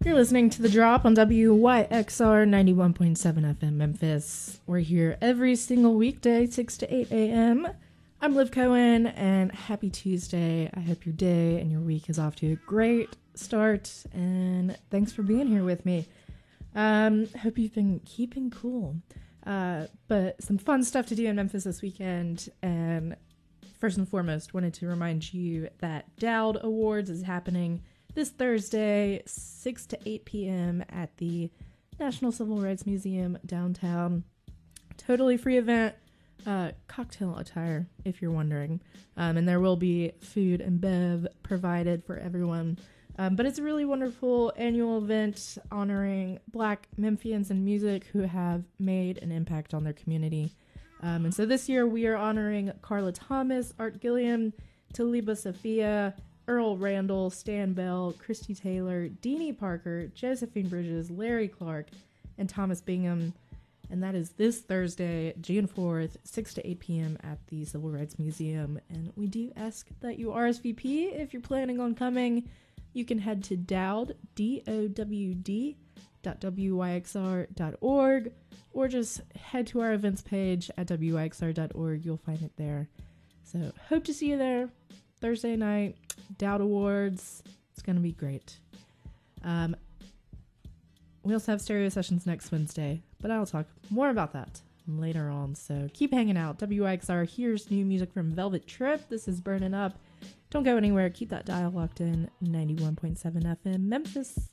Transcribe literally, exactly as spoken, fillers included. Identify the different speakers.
Speaker 1: You're listening to The Drop on W Y X R ninety-one point seven F M Memphis. We're here every single weekday, six to eight a.m. I'm Liv Cohen, and happy Tuesday. I hope your day and your week is off to a great start, and thanks for being here with me. Um, hope you've been keeping cool. Uh, but some fun stuff to do in Memphis this weekend, and first and foremost, wanted to remind you that Dowd Awards is happening this Thursday, six to eight p.m. at the National Civil Rights Museum downtown. Totally free event, uh, cocktail attire, if you're wondering. Um, and there will be food and bev provided for everyone. Um, but it's a really wonderful annual event honoring Black Memphians in music who have made an impact on their community. Um, and so this year we are honoring Carla Thomas, Art Gilliam, Taliba Sophia, Earl Randall, Stan Bell, Christy Taylor, Deanie Parker, Josephine Bridges, Larry Clark, and Thomas Bingham. And that is this Thursday, June fourth, six to eight p.m. at the Civil Rights Museum. And we do ask that you R S V P if you're planning on coming. You can head to Dowd, D O W D, dot W Y X R dot org, or just head to our events page at W Y X R dot org. You'll find it there. So hope to see you there Thursday night. Dowd Awards. It's going to be great. Um, we also have stereo sessions next Wednesday, but I'll talk more about that later on. So keep hanging out. W Y X R, here's new music from Velvet Trip. This is Burning Up. Don't go anywhere. Keep that dial locked in. ninety-one point seven F M Memphis.